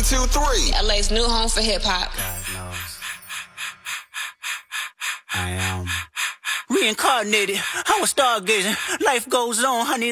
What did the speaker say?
93. LA's new home for hip hop. God knows. I am reincarnated. I was stargazing. Life goes on, honey.